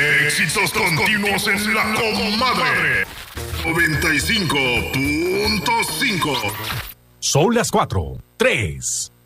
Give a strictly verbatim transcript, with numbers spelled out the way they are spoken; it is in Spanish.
Éxitos continuos en la comadre. noventa y cinco punto cinco. Son las cuatro, tres.